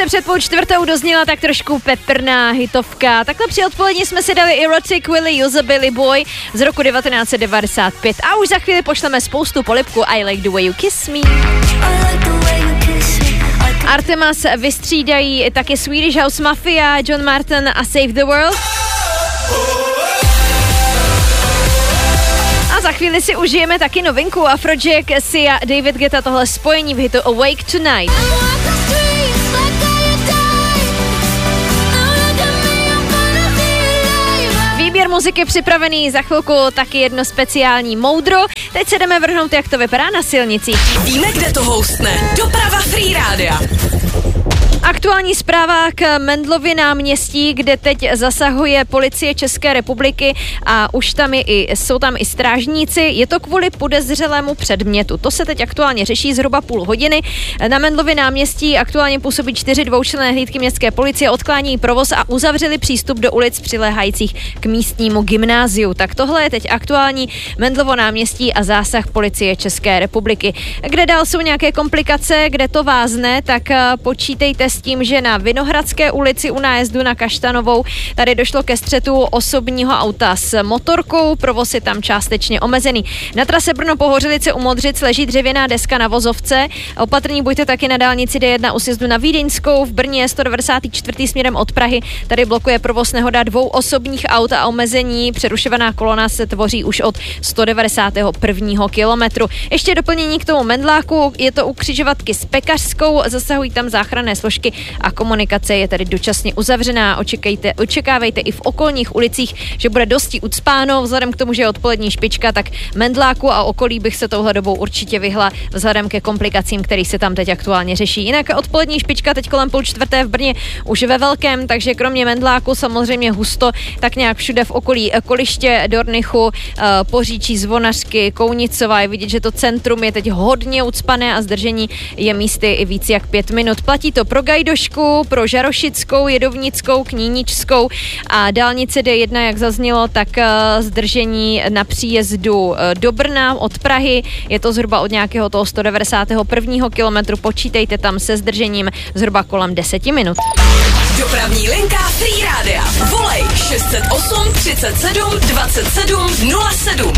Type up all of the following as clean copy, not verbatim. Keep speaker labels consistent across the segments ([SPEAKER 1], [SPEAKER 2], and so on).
[SPEAKER 1] před půl čtvrtou dozněla tak trošku peprná hitovka. Takhle při odpolední jsme si dali Erotic Willy Use Billy Boy z roku 1995 a už za chvíli pošleme spoustu polibku I Like the Way You Kiss Me. Artemas vystřídají taky Swedish House Mafia, John Martin a Save the World. A za chvíli si užijeme taky novinku Afrojack, Sia, David Guetta, tohle spojení v hitu Awake Tonight. Výběr muziky připravený, za chvilku taky jedno speciální moudro. Teď se jdeme vrhnout, jak to vypadá na silnicích.
[SPEAKER 2] Víme, kde to houstne. Doprava Free Rádia.
[SPEAKER 1] Aktuální zpráva k Mendlově náměstí, kde teď zasahuje policie České republiky a už tam jsou tam i strážníci. Je to kvůli podezřelému předmětu. To se teď aktuálně řeší zhruba půl hodiny. Na Mendlově náměstí aktuálně působí 4 dvoučlenné hlídky městské policie, odklání provoz a uzavřeli přístup do ulic přiléhajících k místnímu gymnáziu. Tak tohle je teď aktuální Mendlovo náměstí a zásah policie České republiky. Kde dál jsou nějaké komplikace, kde to vázne, tak počítejte s tím, že na Vinohradské ulici u nájezdu na Kaštanovou tady došlo ke střetu osobního auta s motorkou, provoz je tam částečně omezený. Na trase Brno-Pohořelice u Modřic leží dřevěná deska na vozovce. Opatrní buďte taky na dálnici D1 u sjezdu na Vídeňskou, v Brně 194. směrem od Prahy. Tady blokuje provoz nehoda 2 osobních aut a omezení. Přerušovaná kolona se tvoří už od 191. kilometru. Ještě doplnění k tomu Mendláku, je to u křižovatky s Pekařskou, zasahují tam záchranné složky a komunikace je tady dočasně uzavřená. Očekávejte i v okolních ulicích, že bude dosti ucpáno. Vzhledem k tomu, že je odpolední špička, tak Mendláku a okolí bych se touhle dobou určitě vyhla vzhledem ke komplikacím, které se tam teď aktuálně řeší. Jinak odpolední špička teď kolem půl čtvrté v Brně už ve velkém, takže kromě Mendláku samozřejmě husto, tak nějak všude v okolí Koliště, Dornichu, Poříčí, Zvonařky, Kounicova. Je vidět, že to centrum je teď hodně ucpané a zdržení je místy i víc jak 5 minut. Platí to pro Gajdošku, pro Žarošickou, Jedovnickou, Kníničskou a dálnice D1, jak zaznělo, tak zdržení na příjezdu do Brna od Prahy. Je to zhruba od nějakého toho 191. kilometru. Počítejte tam se zdržením zhruba kolem 10 minut.
[SPEAKER 2] Dopravní linka Free Rádia. Volej 608 37 27 07.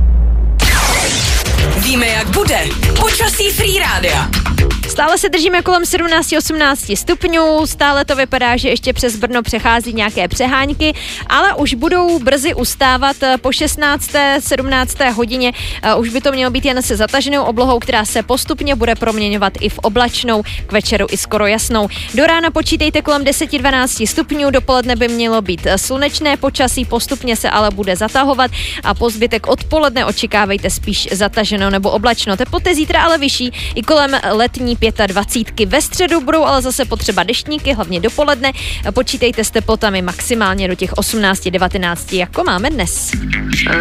[SPEAKER 2] Víme, jak bude. Počasí Free Rádia.
[SPEAKER 1] Stále se držíme kolem 17-18 stupňů, stále to vypadá, že ještě přes Brno přechází nějaké přehánky, ale už budou brzy ustávat po 16. 17. hodině. Už by to mělo být jen se zataženou oblohou, která se postupně bude proměňovat i v oblačnou, k večeru i skoro jasnou. Do rána počítejte kolem 10-12 stupňů, dopoledne by mělo být slunečné počasí, postupně se ale bude zatahovat a po zbytek odpoledne očekávejte spíš zataženo nebo oblačno. Teploty zítra ale vyšší i kolem letní 25. Ve středu budou ale zase potřeba deštníky, hlavně dopoledne. Počítejte s teplotami maximálně do těch 18-19, jako máme dnes.